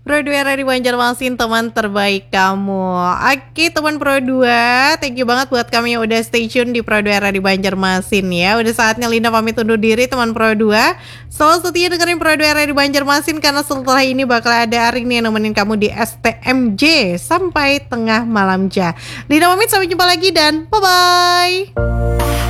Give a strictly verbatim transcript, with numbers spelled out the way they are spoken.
Pro dua dari Banjarmasin, teman terbaik kamu. Oke teman Pro dua, thank you banget buat kami yang udah stay tune di Pro dua di Banjarmasin ya. Udah saatnya Linda pamit undur diri teman Pro dua. Selalu setia dengerin Pro dua di Banjarmasin, karena setelah ini bakal ada Aring nih yang nemenin kamu di S T M J sampai tengah malam ja. Linda pamit, sampai jumpa lagi dan bye-bye.